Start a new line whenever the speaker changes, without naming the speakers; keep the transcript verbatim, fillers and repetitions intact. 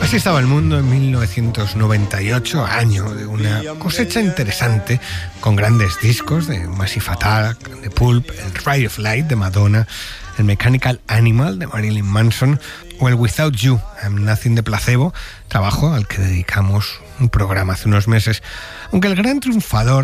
Así estaba el mundo en mil novecientos noventa y ocho, año de una cosecha interesante, con grandes discos de Massive Attack, de Pulp, el Ray of Light de Madonna, el Mechanical Animal de Marilyn Manson o el Without You, I'm Nothing de Placebo, trabajo al que dedicamos un programa hace unos meses. Aunque el gran triunfador